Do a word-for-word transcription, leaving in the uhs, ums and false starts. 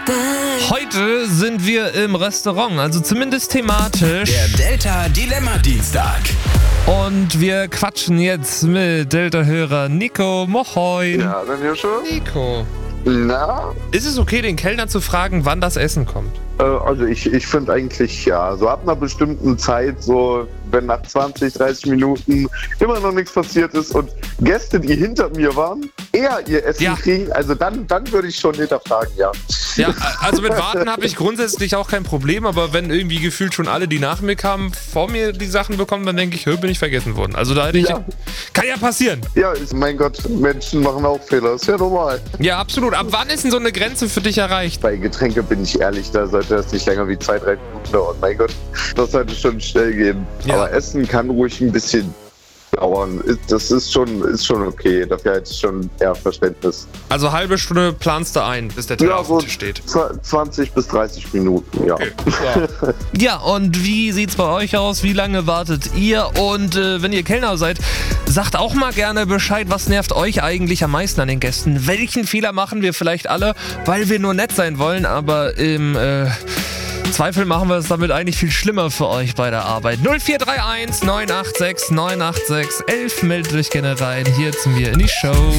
Heute sind wir im Restaurant, also zumindest thematisch. Der Delta Dilemma Dienstag. Und wir quatschen jetzt mit Delta-Hörer Nico. Moin. Ja, dann hier schon. Nico. Na? Ist es okay, den Kellner zu fragen, wann das Essen kommt? Äh, also ich, ich finde eigentlich ja, so ab einer bestimmten Zeit, so wenn nach zwanzig, dreißig Minuten immer noch nichts passiert ist und Gäste, die hinter mir waren, eher ihr Essen Ja. kriegen, also dann, dann würde ich schon hinterfragen, ja. Ja, also mit Warten habe ich grundsätzlich auch kein Problem, aber wenn irgendwie gefühlt schon alle, die nach mir kamen, vor mir die Sachen bekommen, dann denke ich, hö, bin ich vergessen worden. Also da hätte ich... Ja. Kann ja passieren. Ja, ist, mein Gott, Menschen machen auch Fehler, ist ja normal. Ja, absolut. Ab wann ist denn so eine Grenze für dich erreicht? Bei Getränke bin ich ehrlich, da sollte das nicht länger wie zwei, drei Minuten dauern. Mein Gott, das sollte schon schnell gehen. Ja. Aber Essen kann ruhig ein bisschen dauern. Das ist schon, ist schon okay. Dafür hätte ich schon eher Verständnis. Also halbe Stunde planst du ein, bis der Teller Ja, auf so dem Tisch steht. zwanzig bis dreißig Minuten, ja. Okay. Ja, und wie sieht's bei euch aus? Wie lange wartet ihr? Und äh, wenn ihr Kellner seid, sagt auch mal gerne Bescheid, was nervt euch eigentlich am meisten an den Gästen? Welchen Fehler machen wir vielleicht alle, weil wir nur nett sein wollen, aber im äh, Zweifel machen wir es damit eigentlich viel schlimmer für euch bei der Arbeit. null vier drei eins neun acht sechs neun acht sechs eins eins, meldet euch gerne rein hier zu mir in die Show.